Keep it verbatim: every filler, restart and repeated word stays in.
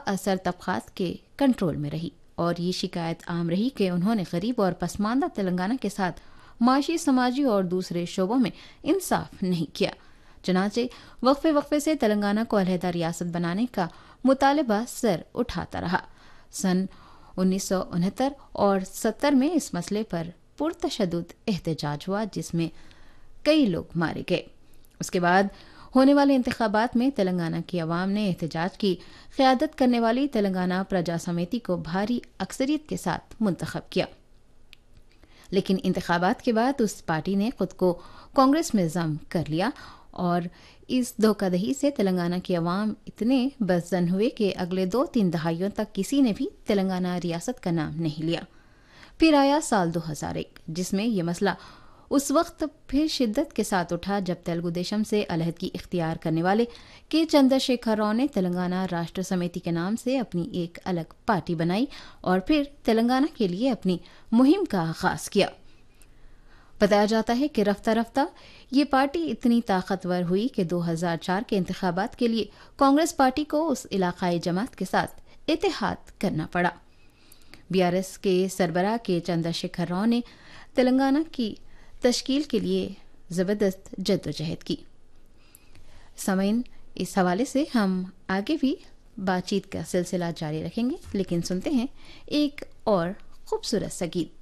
اثر طبقات کے کنٹرول میں رہی اور یہ شکایت عام رہی کہ انہوں نے غریب اور پسماندہ تلنگانہ کے ساتھ معاشی، سماجی اور دوسرے شعبوں میں انصاف نہیں کیا۔ چنانچہ وقفے وقفے سے تلنگانہ کو علیحدہ ریاست بنانے کا مطالبہ سر اٹھاتا رہا۔ سن انیس سو انہتر اور ستر میں اس مسئلے پر پرتشدد احتجاج ہوا جس میں کئی لوگ مارے گئے۔ اس کے بعد ہونے والے انتخابات میں تلنگانہ کی عوام نے احتجاج کی قیادت کرنے والی تلنگانہ پرجا سمیتی کو بھاری اکثریت کے ساتھ منتخب کیا، لیکن انتخابات کے بعد اس پارٹی نے خود کو کانگریس میں ضم کر لیا اور اس دھوکہ دہی سے تلنگانہ کے عوام اتنے بزدل ہوئے کہ اگلے دو تین دہائیوں تک کسی نے بھی تلنگانہ ریاست کا نام نہیں لیا۔ پھر آیا سال دو ہزار ایک، جس میں یہ مسئلہ اس وقت پھر شدت کے ساتھ اٹھا جب تلگو دیشم سے علیحدگی اختیار کرنے والے کے چندر شیکھر راؤ نے تلنگانہ راشٹر سمیتی کے نام سے اپنی ایک الگ پارٹی بنائی اور پھر تلنگانہ کے لیے اپنی مہم کا آغاز کیا۔ بتایا جاتا ہے کہ رفتہ رفتہ یہ پارٹی اتنی طاقتور ہوئی کہ دو ہزار چار کے انتخابات کے لیے کانگریس پارٹی کو اس علاقائی جماعت کے ساتھ اتحاد کرنا پڑا۔ بی آر ایس کے سربراہ کے چندر شیکھر راؤ نے تلنگانہ کی تشکیل کے لیے زبردست جدوجہد کی۔ سامعین، اس حوالے سے ہم آگے بھی بات چیت کا سلسلہ جاری رکھیں گے، لیکن سنتے ہیں ایک اور خوبصورت سا گیت۔